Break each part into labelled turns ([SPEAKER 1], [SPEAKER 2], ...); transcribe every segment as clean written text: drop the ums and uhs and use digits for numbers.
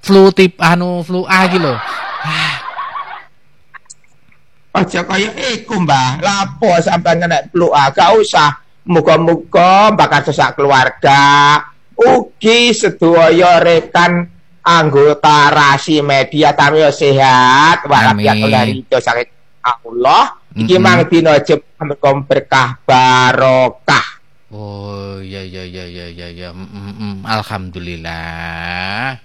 [SPEAKER 1] flu flu A iki lho.
[SPEAKER 2] Aja kaya iku, Mbah. Lapo sampean kena flu A, gak usah. Muga-muga bakal sak keluarga ugi sedaya rekan anggota Rasi Media tamu sehat walafiat dari itu sakit Allah iki mang dina Jumat berkah barokah.
[SPEAKER 1] Oh ya. Alhamdulillah.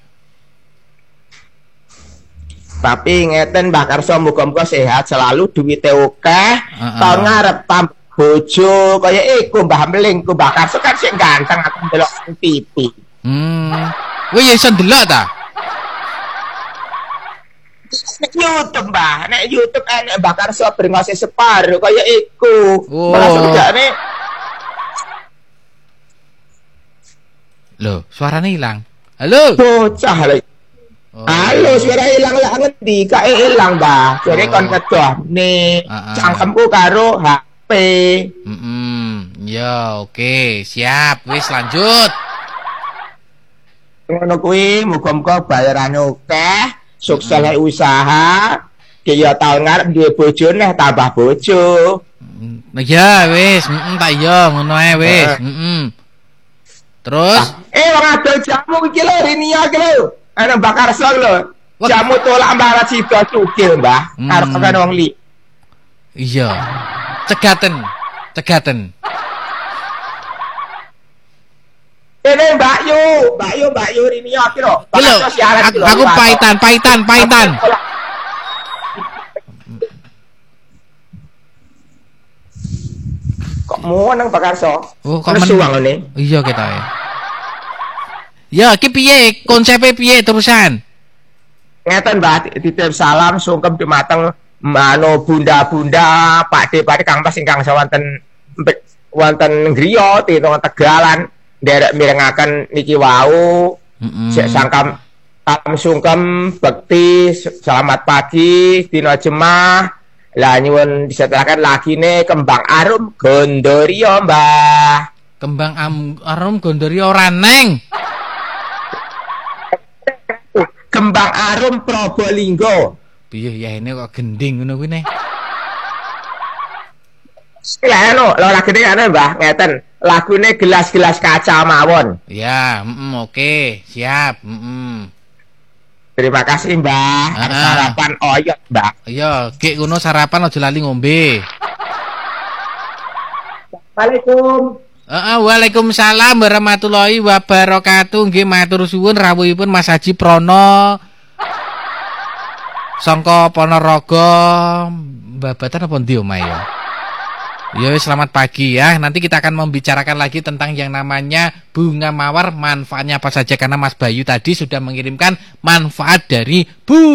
[SPEAKER 2] Tapi ngeten Mbah Karso muga-muga sehat selalu duwite akeh tahun ngarep tambah bojo kaya iku Mbah Meling ku Mbah Karso kan sing ganteng aku ndelok TV.
[SPEAKER 1] Kowe ya iso ndelok ta?
[SPEAKER 2] Nek YouTube Mbah, nek YouTube enek Mbah Karso brengose separuh kaya iku. Malah sakjane
[SPEAKER 1] Loh, suaranya hilang. Halo.
[SPEAKER 2] Bocah lho. Halo, suara hilang lah ngendi? Kae hilang, Mbah. Jare kon kedoh ne cangkemku karo HP.
[SPEAKER 1] Ya, oke, siap. Wis lanjut.
[SPEAKER 2] Ngono kuwi muga-muga bayarane akeh, sukses usaha. Kaya tahun ngarep duwe bojo neh tambah bojo.
[SPEAKER 1] Ya wis, tak iya ngono ae wis. Terus
[SPEAKER 2] wong adol jamu iki lho Rinia iki lho. Ana Mbak Karso lho. Jamu tolak mbarat sida cukil, Mbah. Arep kan wong li.
[SPEAKER 1] Iya. Cegaten.
[SPEAKER 2] Ini Mbak Yu Rinia iki lho.
[SPEAKER 1] Aku paitan.
[SPEAKER 2] Kok mau nang Mbak Karso?
[SPEAKER 1] Oh, kok
[SPEAKER 2] suwang ngene.
[SPEAKER 1] Iya ketoke. Ya, iki piye? Konsepe piye terusan?
[SPEAKER 2] Ngeten Mbak, titip salam sungkem dumateng bunda-bunda, Pakde Kang Mas ingkang sawanten griya teng Tegalan nderek mirengaken niki wau. Sek sangkam sungkem bekti selamat pagi dina Jemaah. Lah nyuwun disetelaken lagine Kembang Arum Gondorio, Mbah.
[SPEAKER 1] Kembang Arum Gondorio ora neng.
[SPEAKER 2] Kembang Arum Probolinggo.
[SPEAKER 1] Piye ya ini kok gending ngono kuwi ne?
[SPEAKER 2] Ya lho lagune ana Mbah, ngeten. Lagune gelas-gelas kaca mawon.
[SPEAKER 1] Ya, oke, siap.
[SPEAKER 2] Terima kasih Mbah. Sarapan oyot, Mbah.
[SPEAKER 1] Iya, gek ngono sarapan aja lali ngombe.
[SPEAKER 2] Assalamualaikum.
[SPEAKER 1] Waalaikumsalam warahmatullahi wabarakatuh. Nggih matur suwun rawuhipun Mas Haji Prono. Sangka Ponorogo, babatan apa ndi omahe ya? Ya selamat pagi ya. Nanti kita akan membicarakan lagi tentang yang namanya bunga mawar, manfaatnya apa saja karena Mas Bayu tadi sudah mengirimkan manfaat dari bunga